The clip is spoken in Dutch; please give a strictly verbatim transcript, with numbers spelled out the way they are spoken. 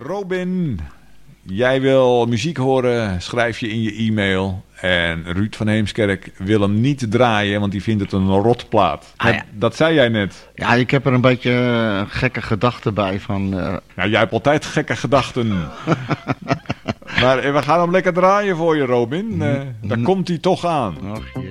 Robin, jij wil muziek horen, schrijf je in je e-mail. En Ruud van Heemskerk wil hem niet draaien, want die vindt het een rotplaat. Ah, ja. dat, dat zei jij net. Ja, ik heb er een beetje uh, gekke gedachten bij van... Uh... Nou, jij hebt altijd gekke gedachten. Maar we gaan hem lekker draaien voor je, Robin. Uh, daar komt hij toch aan. Ach,